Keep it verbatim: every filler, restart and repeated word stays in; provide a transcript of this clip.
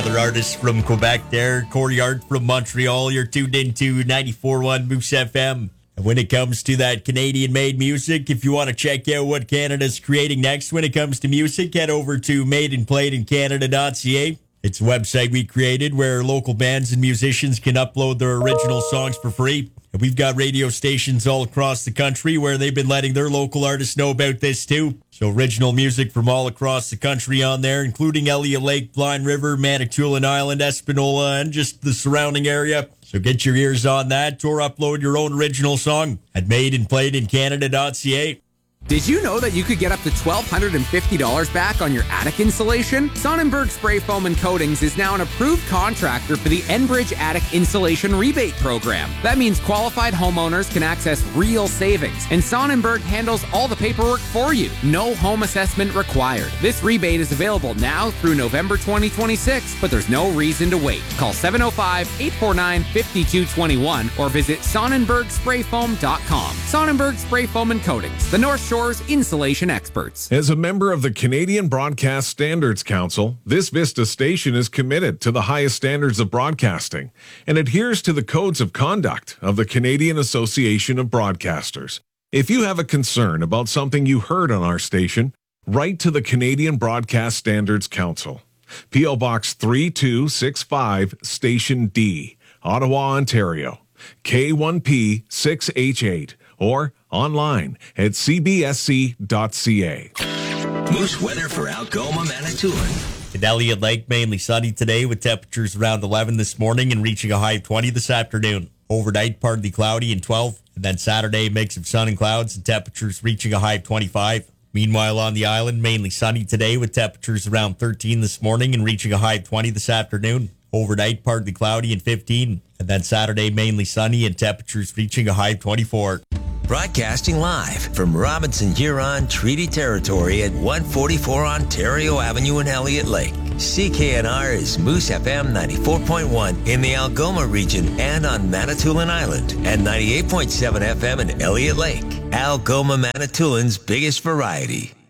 Another artist from Quebec there, Corey Hart from Montreal. You're tuned into ninety-four point one Moose F M. And when it comes to that Canadian-made music, if you want to check out what Canada's creating next when it comes to music, head over to made and played in canada dot c a. It's a website we created where local bands and musicians can upload their original songs for free. And we've got radio stations all across the country where they've been letting their local artists know about this too. So original music from all across the country on there, including Elliott Lake, Blind River, Manitoulin Island, Espanola, and just the surrounding area. So get your ears on that or upload your own original song at made and played in canada dot c a. Did you know that you could get up to twelve fifty dollars back on your attic insulation? Sonnenberg Spray Foam and Coatings is now an approved contractor for the Enbridge Attic Insulation Rebate Program. That means qualified homeowners can access real savings, and Sonnenberg handles all the paperwork for you. No home assessment required. This rebate is available now through November twenty twenty-six, but there's no reason to wait. Call seven oh five, eight four nine, five two two one or visit sonnenberg spray foam dot com. Sonnenberg Spray Foam and Coatings, the North Shore's insulation experts. As a member of the Canadian Broadcast Standards Council, this Vista station is committed to the highest standards of broadcasting and adheres to the codes of conduct of the Canadian Association of Broadcasters. If you have a concern about something you heard on our station, write to the Canadian Broadcast Standards Council. P O Box three two six five, Station D, Ottawa, Ontario, K one P six H eight, or online at c b s c dot c a. Moose weather for Algoma, Manitoulin. In Elliott Lake, mainly sunny today with temperatures around eleven this morning and reaching a high of twenty this afternoon. Overnight, partly cloudy and twelve. And then Saturday, mix of sun and clouds and temperatures reaching a high of twenty-five. Meanwhile, on the island, mainly sunny today with temperatures around thirteen this morning and reaching a high of twenty this afternoon. Overnight, partly cloudy and fifteen. And then Saturday, mainly sunny and temperatures reaching a high of twenty-four. Broadcasting live from Robinson Huron Treaty Territory at one forty-four Ontario Avenue in Elliott Lake. C K N R is Moose F M ninety-four point one in the Algoma region and on Manitoulin Island, and ninety-eight point seven F M in Elliott Lake. Algoma, Manitoulin's biggest variety.